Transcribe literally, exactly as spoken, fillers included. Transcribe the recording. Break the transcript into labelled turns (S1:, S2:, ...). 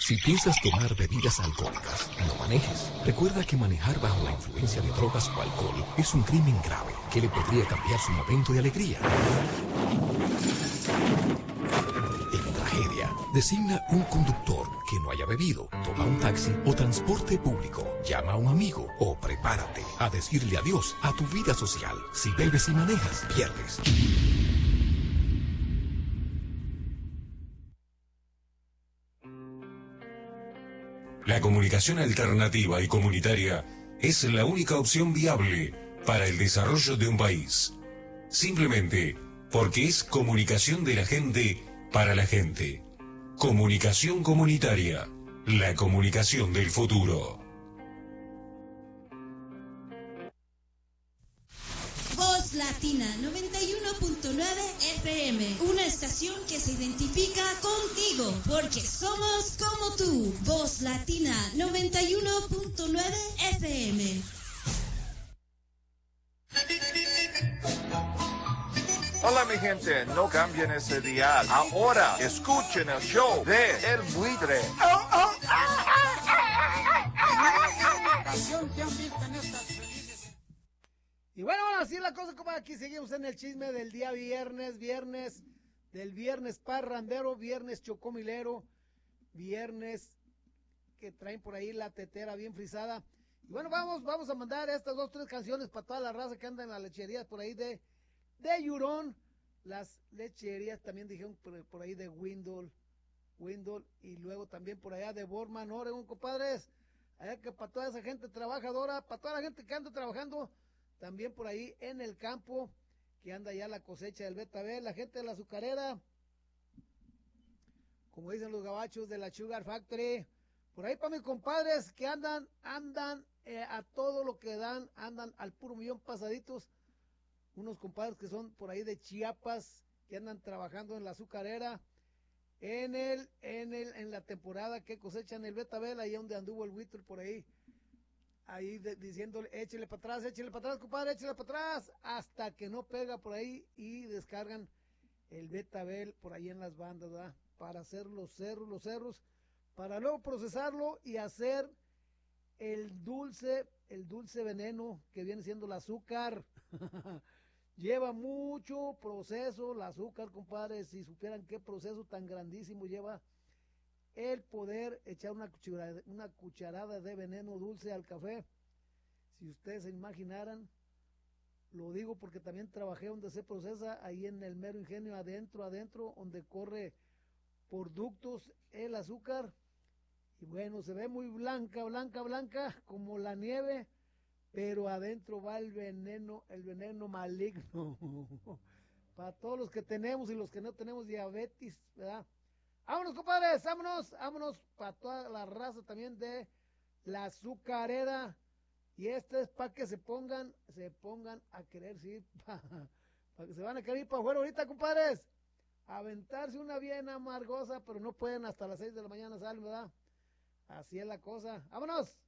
S1: Si piensas tomar bebidas alcohólicas, no manejes. Recuerda que manejar bajo la influencia de drogas o alcohol es un crimen grave que le podría cambiar su momento de alegría. En tragedia, designa un conductor que no haya bebido, toma un taxi o transporte público, llama a un amigo o prepárate a decirle adiós a tu vida social. Si bebes y manejas, pierdes.
S2: La comunicación alternativa y comunitaria es la única opción viable para el desarrollo de un país. Simplemente porque es comunicación de la gente para la gente. Comunicación comunitaria, la comunicación del futuro.
S3: Voz Latina noventa y uno punto nueve F M, una estación que se identifica contigo, porque somos como tú. Voz Latina noventa y uno punto nueve F M.
S4: Hola mi gente, no cambien ese dial. Ahora escuchen el show de El Buitre. Oh, oh, ah, ah, ah, ah, ah.
S5: Y bueno, así es la cosa, como aquí seguimos en el chisme del día viernes, viernes, del viernes parrandero, viernes chocomilero, viernes que traen por ahí la tetera bien frisada. Y bueno, vamos, vamos a mandar estas dos, tres canciones para toda la raza que anda en las lecherías por ahí de, de Yurón. Las lecherías también dijeron por, por ahí de Windle, Windle, y luego también por allá de Borman, Oregon, compadres. Allá que para toda esa gente trabajadora, para toda la gente que anda trabajando, también por ahí en el campo, que anda ya la cosecha del betabel, la gente de la azucarera, como dicen los gabachos de la Sugar Factory, por ahí para mis compadres que andan, andan eh, a todo lo que dan, andan al puro millón pasaditos, unos compadres que son por ahí de Chiapas, que andan trabajando en la azucarera, en el, en el, en la temporada que cosechan el betabel, ahí donde anduvo el Whittle por ahí, ahí de, diciéndole, échele para atrás, échele para atrás, compadre, échele para atrás, hasta que no pega por ahí y descargan el betabel por ahí en las bandas, ¿verdad? Para hacer los cerros, los cerros, para luego procesarlo y hacer el dulce, el dulce veneno que viene siendo el azúcar. Lleva mucho proceso el azúcar, compadre, si supieran qué proceso tan grandísimo lleva el poder echar una cucharada, una cucharada de veneno dulce al café. Si ustedes se imaginaran, lo digo porque también trabajé donde se procesa, ahí en el mero ingenio, adentro, adentro, donde corre por ductos el azúcar, y bueno, se ve muy blanca, blanca, blanca, como la nieve, pero adentro va el veneno, el veneno maligno, para todos los que tenemos y los que no tenemos diabetes, ¿verdad? Vámonos, compadres, vámonos, vámonos para toda la raza también de la azucarera. Y este es para que se pongan, se pongan a querer, sí, para pa que se van a querer ir para afuera ahorita, compadres. Aventarse una bien amargosa, pero no pueden hasta las seis de la mañana, salen, ¿verdad? Así es la cosa. ¡Vámonos!